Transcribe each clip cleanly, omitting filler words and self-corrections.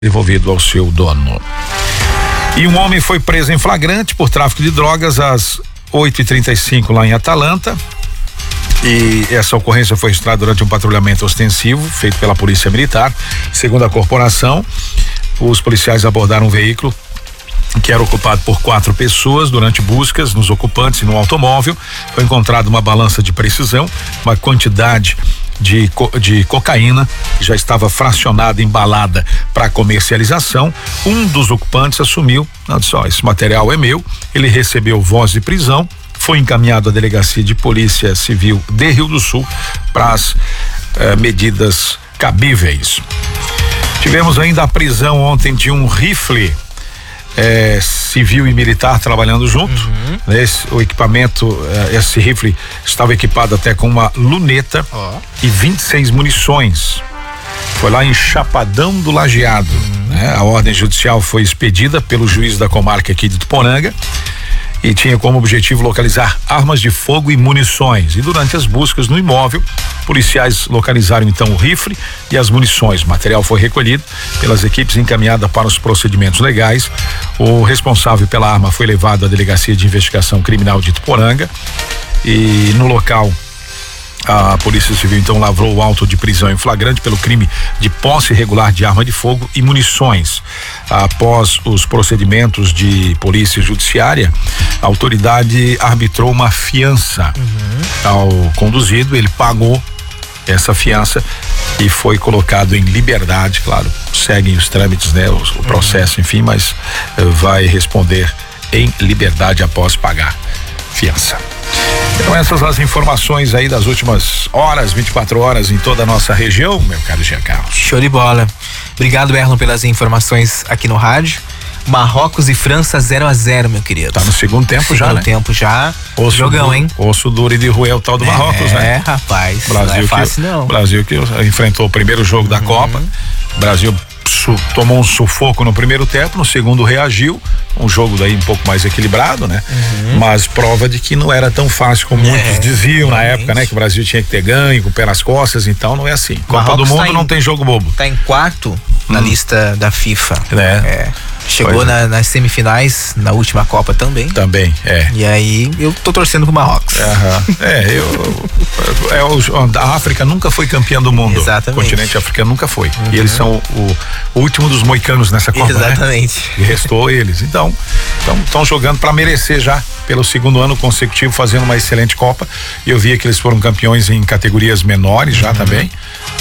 devolvido ao seu dono. E um homem foi preso em flagrante por tráfico de drogas às 8h35 lá em Atalanta. E essa ocorrência foi registrada durante um patrulhamento ostensivo feito pela Polícia Militar. Segundo a corporação, os policiais abordaram um veículo que era ocupado por 4 pessoas. Durante buscas nos ocupantes e no automóvel, foi encontrada uma balança de precisão, uma quantidade de cocaína que já estava fracionada, embalada para comercialização. Um dos ocupantes assumiu, olha só, esse material é meu. Ele recebeu voz de prisão, foi encaminhado à Delegacia de Polícia Civil de Rio do Sul para as medidas cabíveis. Tivemos ainda a prisão ontem de um rifle civil e militar trabalhando junto. O equipamento, esse rifle estava equipado até com uma luneta e 26 munições. Foi lá em Chapadão do Lajeado, né? A ordem judicial foi expedida pelo juiz da comarca aqui de Ituporanga e tinha como objetivo localizar armas de fogo e munições. E durante as buscas no imóvel, policiais localizaram então o rifle e as munições. O material foi recolhido pelas equipes e encaminhado para os procedimentos legais. O responsável pela arma foi levado à Delegacia de Investigação Criminal de Ituporanga e no local a Polícia Civil então lavrou o auto de prisão em flagrante pelo crime de posse irregular de arma de fogo e munições. Após os procedimentos de polícia judiciária, a autoridade arbitrou uma fiança ao conduzido. Ele pagou essa fiança e foi colocado em liberdade. Claro, seguem os trâmites, né? O processo, enfim, mas vai responder em liberdade após pagar fiança. Então essas as informações aí das últimas horas, 24 horas em toda a nossa região, meu caro Jean Carlos. Show de bola. Obrigado, Erlon, pelas informações aqui no rádio. Marrocos e França 0-0, meu querido. Tá no segundo tempo já, né? Segundo tempo já. Osso jogão, duro, hein? Osso duro e de roer o tal do Marrocos, né? É, rapaz. Brasil não é fácil, não. Brasil que enfrentou o primeiro jogo da Copa. Brasil tomou um sufoco no primeiro tempo, no segundo reagiu. Um jogo daí um pouco mais equilibrado, né? Mas prova de que não era tão fácil como muitos diziam na época, né? Que o Brasil tinha que ter ganho, com o pé nas costas, então não é assim. Copa do Mundo não tem jogo bobo. Tá em quarto na lista da FIFA. Né? Chegou nas semifinais, na última Copa também. Também, E aí, eu tô torcendo pro Marrocos. A África nunca foi campeã do mundo. Exatamente. O continente africano nunca foi. E eles são o último dos moicanos nessa Copa, exatamente, né? E restou eles. Então, estão jogando para merecer já pelo segundo ano consecutivo, fazendo uma excelente Copa. E eu via que eles foram campeões em categorias menores já também.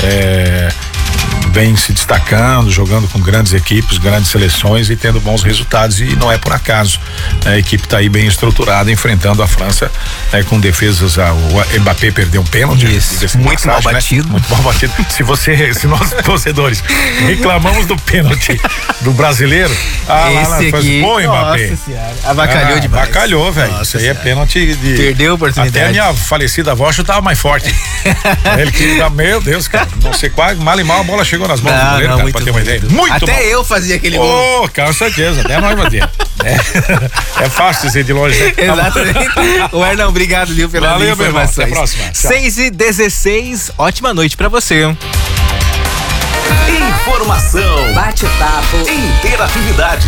Vem se destacando, jogando com grandes equipes, grandes seleções e tendo bons resultados, e não é por acaso. A equipe está aí bem estruturada, enfrentando a França, com defesas. O Mbappé perdeu um pênalti. Muito mal batido. Muito mal batido. Se nós torcedores reclamamos do pênalti do brasileiro, esse aqui, bom, Mbappé. Nossa senhora, avacalhou demais. Avacalhou, velho. Isso aí é pênalti de. Perdeu a oportunidade. Até a minha falecida avó chutava mais forte. Ele queria, meu Deus, cara, não sei qual, mal e mal a bola chegou nas mãos do goleiro, cara, pra ter uma ideia. Muito até mal. Eu fazia aquele gol. Com certeza, até nós fazia. É fácil dizer de longe, né? Exatamente. O Erlon, obrigado, viu, pelas informações. Até a próxima. 6h16, ótima noite pra você. Informação, bate-papo, interatividade.